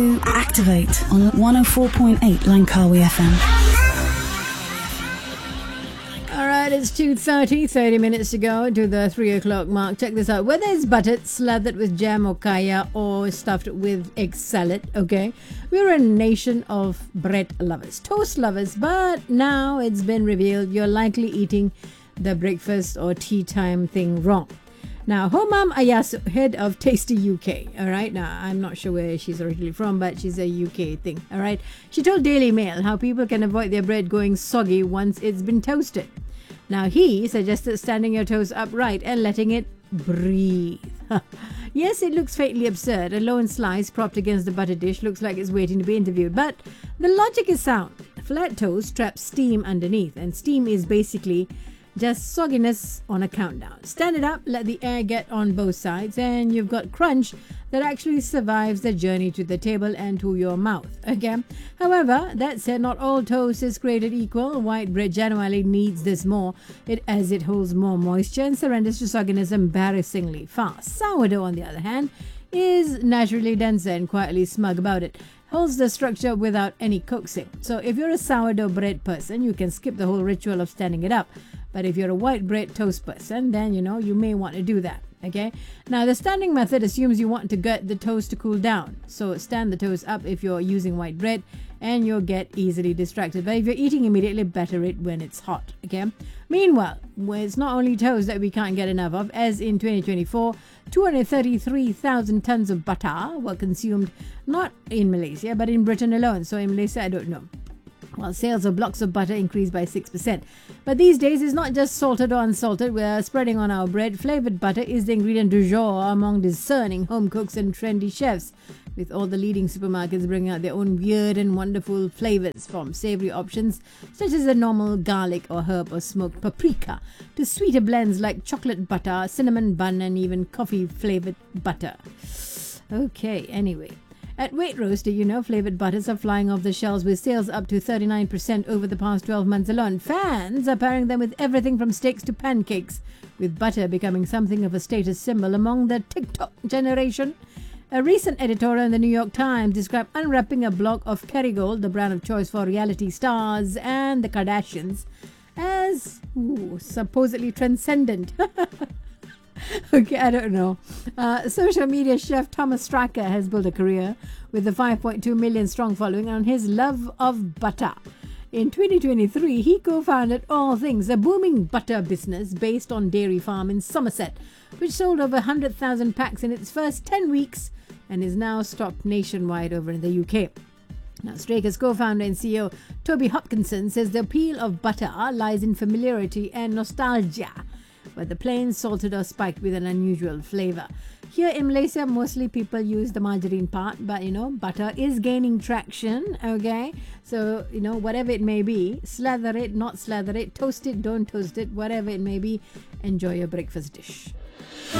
Activate on 104.8 Langkawi FM. Alright, it's 2:30, 30 minutes to go to the 3 o'clock mark. Check this out. Whether it's buttered, slathered with jam or kaya, or stuffed with egg salad, okay? We're a nation of bread lovers, toast lovers, but now it's been revealed you're likely eating the breakfast or tea time thing wrong. Now, Homam Ayasu, head of Tasty UK, all right? Now, I'm not sure where she's originally from, but she's a UK thing, all right? She told Daily Mail how people can avoid their bread going soggy once it's been toasted. Now, he suggested standing your toast upright and letting it breathe. Yes, it looks fatally absurd. A lone slice propped against the butter dish looks like it's waiting to be interviewed, but the logic is sound. Flat toast traps steam underneath, and steam is basically just sogginess on a countdown. Stand it up, let the air get on both sides, and you've got crunch that actually survives the journey to the table and to your mouth. Okay? However, that said, not all toast is created equal. White bread generally needs this more, as it holds more moisture and surrenders to sogginess embarrassingly fast. Sourdough, on the other hand, is naturally denser and quietly smug about it. Holds the structure without any coaxing. So if you're a sourdough bread person, you can skip the whole ritual of standing it up. But if you're a white bread toast person, then you may want to do that. Okay? Now, the standing method assumes you want to get the toast to cool down. So stand the toast up if you're using white bread, and you'll get easily distracted. But if you're eating immediately, batter it when it's hot. Okay? Meanwhile, it's not only toast that we can't get enough of. As in 2024, 233,000 tons of butter were consumed, not in Malaysia, but in Britain alone. So in Malaysia, I don't know. Well, sales of blocks of butter increased by 6%. But these days, it's not just salted or unsalted. We're spreading on our bread. Flavored butter is the ingredient du jour among discerning home cooks and trendy chefs, with all the leading supermarkets bringing out their own weird and wonderful flavors, from savory options such as the normal garlic or herb or smoked paprika to sweeter blends like chocolate butter, cinnamon bun, and even coffee flavored butter. Okay, anyway. At Waitrose, do you know flavored butters are flying off the shelves with sales up to 39% over the past 12 months alone. Fans are pairing them with everything from steaks to pancakes, with butter becoming something of a status symbol among the TikTok generation. A recent editorial in the New York Times described unwrapping a block of Kerrygold, the brand of choice for reality stars and the Kardashians, as supposedly transcendent. Okay, I don't know. Social media chef Thomas Stracker has built a career with a 5.2 million strong following on his love of butter. In 2023, he co-founded All Things, a booming butter business based on dairy farm in Somerset, which sold over 100,000 packs in its first 10 weeks and is now stocked nationwide over in the UK. Now, Straker's co-founder and CEO Toby Hopkinson says the appeal of butter lies in familiarity and nostalgia, but the plain salted or spiked with an unusual flavor. Here in Malaysia, mostly people use the margarine part, but butter is gaining traction, okay? So, whatever it may be, slather it, not slather it, toast it, don't toast it, whatever it may be, enjoy your breakfast dish.